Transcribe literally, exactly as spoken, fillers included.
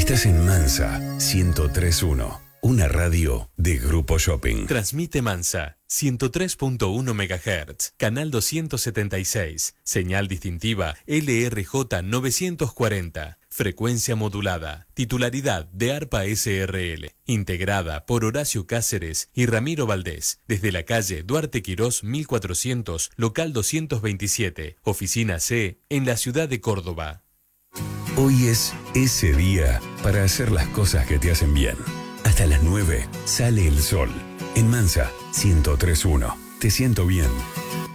Estás en Mansa ciento tres punto uno, una radio de Grupo Shopping. Transmite Mansa ciento tres punto uno megahertz, canal doscientos setenta y seis, señal distintiva L R J novecientos cuarenta, frecuencia modulada, titularidad de ARPA S R L, integrada por Horacio Cáceres y Ramiro Valdés, desde la calle Duarte Quirós mil cuatrocientos, local doscientos veintisiete, oficina C, en la ciudad de Córdoba. Hoy es ese día para hacer las cosas que te hacen bien. Hasta las nueve sale el sol. En Mansa ciento tres punto uno. Te siento bien.